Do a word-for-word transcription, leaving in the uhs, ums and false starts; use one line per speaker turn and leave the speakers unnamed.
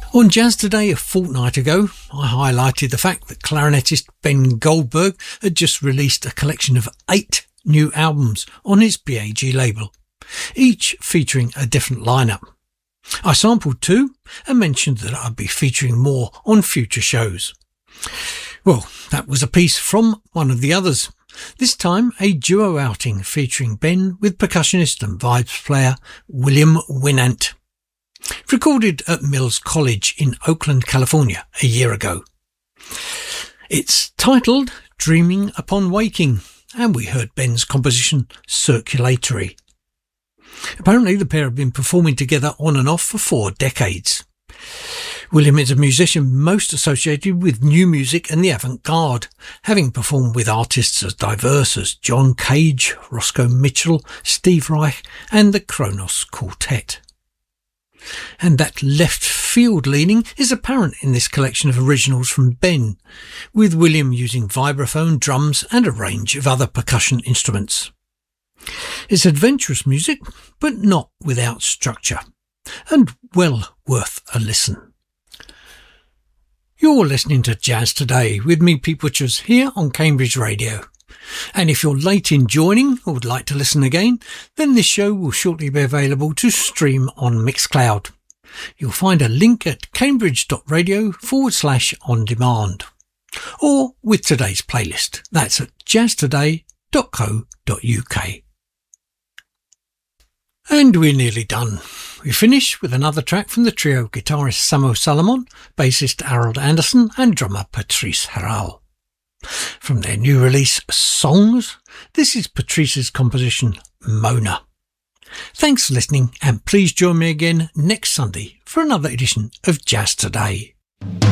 On Jazz Today a fortnight ago, I highlighted the fact that clarinetist Ben Goldberg had just released a collection of eight new albums on his B A G label, each featuring a different lineup. I sampled two and mentioned that I'd be featuring more on future shows. Well, that was a piece from one of the others. This time a duo outing featuring Ben with percussionist and vibes player William Winant. Recorded at Mills College in Oakland, California a year ago. It's titled Dreaming Upon Waking, and we heard Ben's composition Circulatory. Apparently the pair have been performing together on and off for four decades. William is a musician most associated with new music and the avant-garde, having performed with artists as diverse as John Cage, Roscoe Mitchell, Steve Reich and the Kronos Quartet. And that left field leaning is apparent in this collection of originals from Ben, with William using vibraphone, drums and a range of other percussion instruments. It's adventurous music, but not without structure, and well worth a listen. You're listening to Jazz Today with me, Pete Butchers, here on Cambridge Radio. And if you're late in joining or would like to listen again, then this show will shortly be available to stream on Mixcloud. You'll find a link at cambridge.radio forward slash on demand. Or with today's playlist. That's at jazztoday dot co dot uk. And we're nearly done. We finish with another track from the trio guitarist Samo Salomon, bassist Harold Anderson and drummer Patrice Harral. From their new release Songs, this is Patrice's composition Mona. Thanks for listening, and please join me again next Sunday for another edition of Jazz Today.